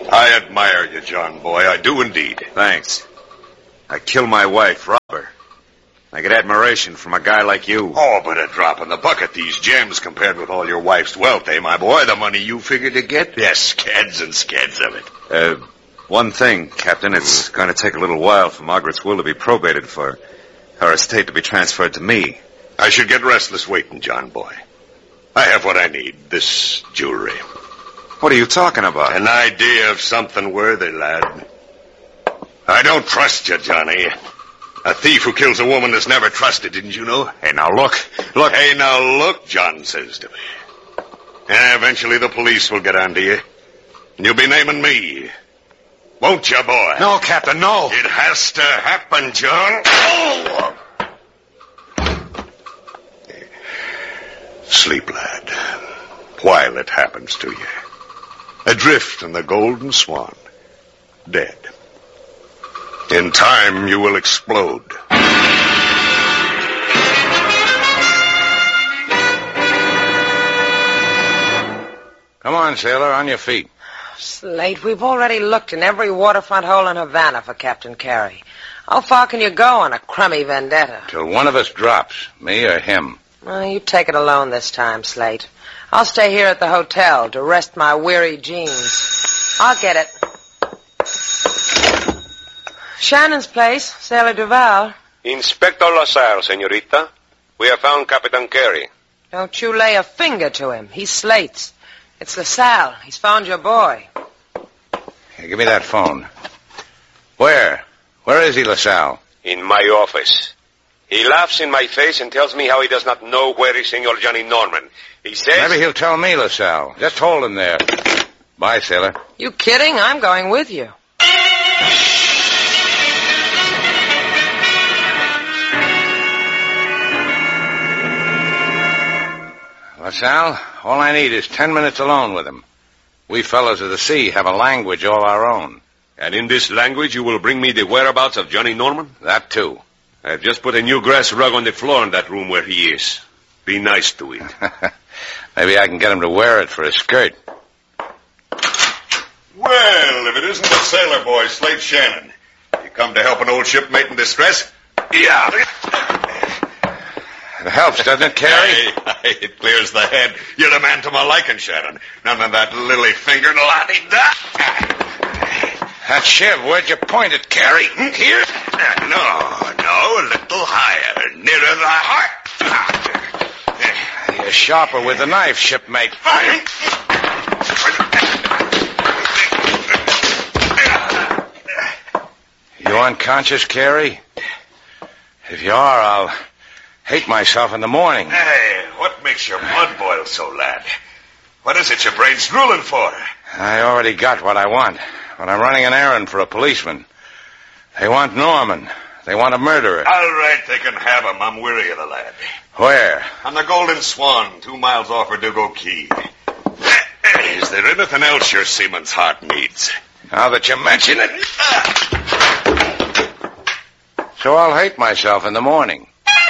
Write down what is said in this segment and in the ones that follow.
I admire you, John boy. I do indeed. Thanks. I killed my wife, rob her. I get admiration from a guy like you. Oh, but a drop in the bucket, these gems, compared with all your wife's wealth, eh, my boy? The money you figure to get? Yes, scads and scads of it. One thing, Captain. It's going to take a little while for Margaret's will to be probated, for her estate to be transferred to me. I should get restless waiting, John boy. I have what I need, this jewelry. What are you talking about? An idea of something worthy, lad. I don't trust you, Johnny. A thief who kills a woman is never trusted, didn't you know? Hey, now look. Hey, now look, John says to me. Eventually the police will get onto you. And you'll be naming me. Won't you, boy? No, Captain, no. It has to happen, John. Oh! Sleep, lad, while it happens to you. Adrift in the Golden Swan. Dead. In time, you will explode. Come on, sailor, on your feet. Slate, we've already looked in every waterfront hole in Havana for Captain Carey. How far can you go on a crummy vendetta? Till one of us drops, me or him. Well, you take it alone this time, Slate. I'll stay here at the hotel to rest my weary jeans. I'll get it. Shannon's place, Sailor Duval. Inspector LaSalle, señorita. We have found Captain Carey. Don't you lay a finger to him. He's Slate's. It's LaSalle. He's found your boy. Here, give me that phone. Where? Where is he, LaSalle? In my office. He laughs in my face and tells me how he does not know where is Senor Johnny Norman. He says... Maybe he'll tell me, LaSalle. Just hold him there. Bye, sailor. You kidding? I'm going with you. LaSalle, all I need is 10 minutes alone with him. We fellows of the sea have a language all our own. And in this language, you will bring me the whereabouts of Johnny Norman? That, too. I've just put a new grass rug on the floor in that room where he is. Be nice to him. Maybe I can get him to wear it for a skirt. Well, if it isn't the sailor boy, Slate Shannon. You come to help an old shipmate in distress? Yeah. It helps, doesn't it, Carey? Hey, it clears the head. You're the man to my liking, Shannon. None of that lily-fingered la-di-da. That shiv, where'd you point it, Carey? Here? No, a little higher, nearer the heart. You're sharper with the knife, shipmate. You unconscious, Carey? If you are, I'll hate myself in the morning. Hey, what makes your blood boil so, lad? What is it your brain's drooling for? I already got what I want, but I'm running an errand for a policeman. They want Norman. They want a murderer. All right, they can have him. I'm weary of the lad. Where? On the Golden Swan, 2 miles off Verdugo Key. Is there anything else your seaman's heart needs? Now that you mention it. So I'll hate myself in the morning.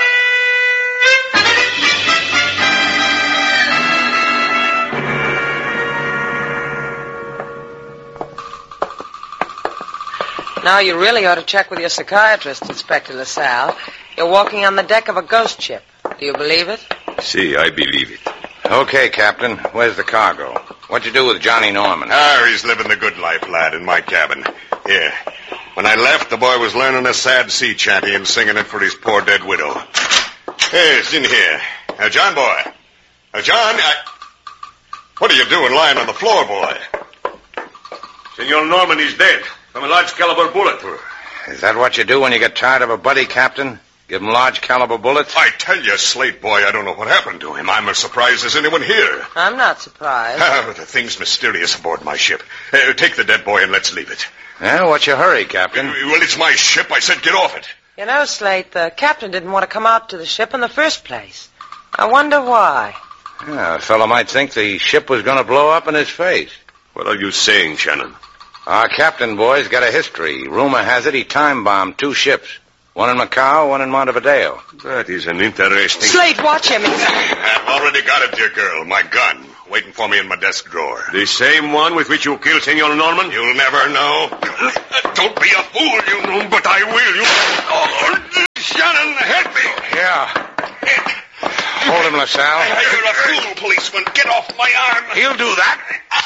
Now you really ought to check with your psychiatrist, Inspector LaSalle. You're walking on the deck of a ghost ship. Do you believe it? See, I believe it. Okay, Captain. Where's the cargo? What'd you do with Johnny Norman? He's living the good life, lad, in my cabin. Here. When I left, the boy was learning a sad sea chanty and singing it for his poor dead widow. Hey, it's in here. Now, John, boy. John, what are you doing lying on the floor, boy? Senor Norman is dead. From a large caliber bullet. Is that what you do when you get tired of a buddy, Captain? Give him large caliber bullets? I tell you, Slate boy, I don't know what happened to him. I'm as surprised as anyone here. I'm not surprised. The thing's mysterious aboard my ship. Take the dead boy and let's leave it. Well, what's your hurry, Captain? Well, it's my ship. I said get off it. You know, Slate, the captain didn't want to come out to the ship in the first place. I wonder why. Yeah, a fellow might think the ship was going to blow up in his face. What are you saying, Shannon? Our captain, boy's got a history. Rumor has it he time-bombed 2 ships. One in Macau, one in Montevideo. That is an interesting... Slate, watch him. I've already got it, dear girl. My gun. waiting for me in my desk drawer. The same one with which you killed Senor Norman? You'll never know. Don't be a fool, you know, but I will. Oh, Shannon, help me. Yeah. Hold him, LaSalle. You're a fool, policeman. Get off my arm. He'll do that.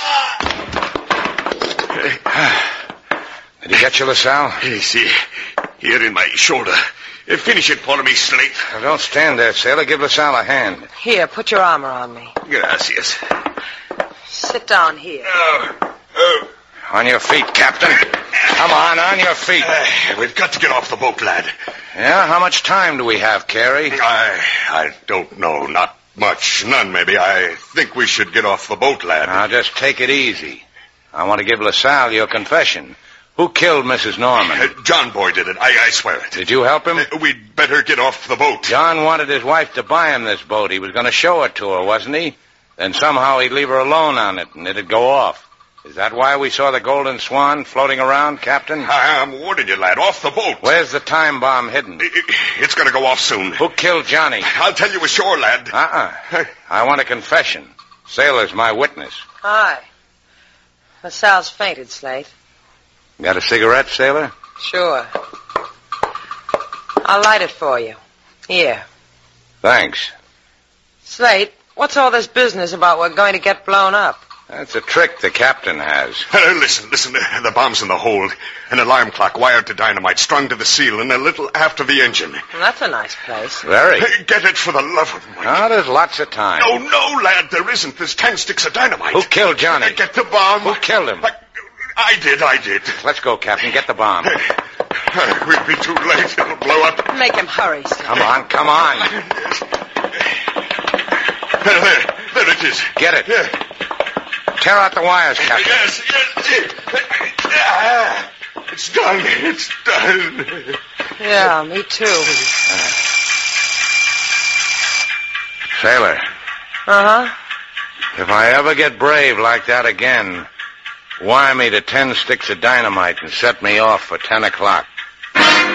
Did he get you, LaSalle? See, here in my shoulder. Finish it for me, Slate. Now, don't stand there, sailor. Give LaSalle a hand. Here, put your armor on me. Gracias. Sit down here. On your feet, Captain. Come on your feet. We've got to get off the boat, lad. Yeah? How much time do we have, Carey? I don't know. Not much. None, maybe. I think we should get off the boat, lad. Now, just take it easy. I want to give LaSalle your confession. Who killed Mrs. Norman? John Boy did it. I swear it. Did you help him? We'd better get off the boat. John wanted his wife to buy him this boat. He was going to show it to her, wasn't he? Then somehow he'd leave her alone on it, and it'd go off. Is that why we saw the Golden Swan floating around, Captain? I'm warning you, lad. Off the boat. Where's the time bomb hidden? It's going to go off soon. Who killed Johnny? I'll tell you ashore, lad. I want a confession. Sailor's my witness. Hi. LaSalle's fainted, Slate. Got a cigarette, sailor? Sure. I'll light it for you. Here. Thanks. Slate, what's all this business about we're going to get blown up? That's a trick the captain has. Listen. The bomb's in the hold. An alarm clock wired to dynamite, strung to the seal, and a little after the engine. Well, that's a nice place. Very. Get it for the love of Mike. Oh, there's lots of time. No, lad, there isn't. There's 10 sticks of dynamite. Who killed Johnny? Get the bomb. Who killed him? I did. Let's go, Captain. Get the bomb. We'll be too late. It'll blow up. Make him hurry, Slate. Come on. There it is. Get it. Yeah. Tear out the wires, Captain. Yes. It's done. Yeah, me too. Sailor. Uh-huh. If I ever get brave like that again, wire me to 10 sticks of dynamite and set me off for 10 o'clock.